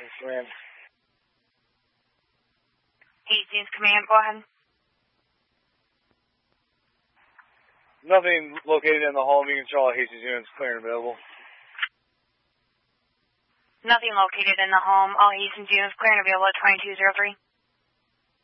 Hastings Command. Hastings Command, go ahead. Nothing located in the home. You can show all Hastings units clear and available. Nothing located in the home. All Hastings units clear and available at 2203.